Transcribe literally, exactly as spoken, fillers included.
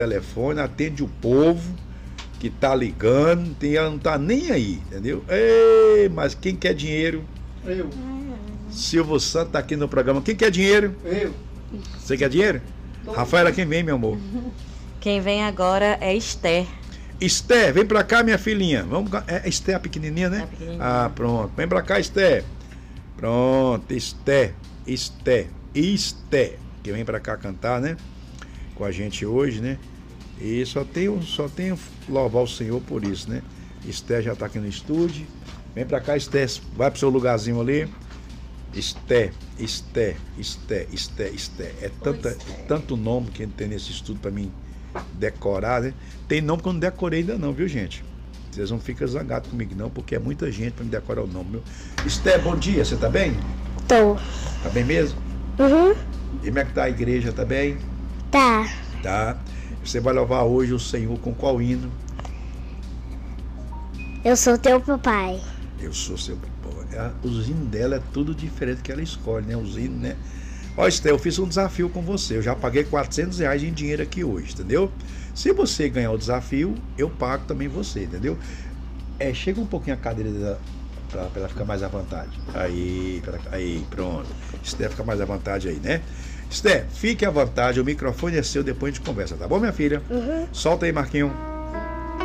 telefone, atende o povo que tá ligando, e ela não tá nem aí, entendeu? Ei, mas quem quer dinheiro? Eu. Silvio Santos tá aqui no programa. Quem quer dinheiro? Eu. Você quer dinheiro? Tô. Rafaela, quem vem, meu amor? Quem vem agora é Esther. Esther, vem pra cá, minha filhinha. Vamos, é Esther a pequenininha, né? A pequenininha. Ah, pronto. Vem pra cá, Esther. Pronto, Esther, Esther, Esther, que vem pra cá cantar, né? Com a gente hoje, né? E só tenho, só tenho louvar o Senhor por isso, né? Esther já tá aqui no estúdio. Vem pra cá, Esther. Vai pro seu lugarzinho ali. Esther, Esther, Esther, Esther, Esther. É, tanta, é tanto nome que tem nesse estudo pra mim decorar, né? Tem nome que eu não decorei ainda não, viu, gente? Vocês não ficam zangados comigo não, porque é muita gente pra me decorar o nome, meu. Esther, bom dia, você tá bem? Tô. Tá bem mesmo? Uhum. E como é que tá a igreja, tá bem? Tá. Tá. Você vai louvar hoje o Senhor com qual hino? Eu sou teu papai. Eu sou seu papai. Os hinos dela é tudo diferente que ela escolhe, né? Os hinos, né? Ó, Esther, eu fiz um desafio com você. Eu já paguei quatrocentos reais em dinheiro aqui hoje, entendeu? Se você ganhar o desafio, eu pago também você, entendeu? É, chega um pouquinho a cadeira dela pra, pra ela ficar mais à vontade. Aí, pra, aí, pronto. Esther, fica mais à vontade aí, né? Esther, fique à vontade, o microfone é seu, depois a gente conversa, tá bom, minha filha? Uhum. Solta aí, Marquinho.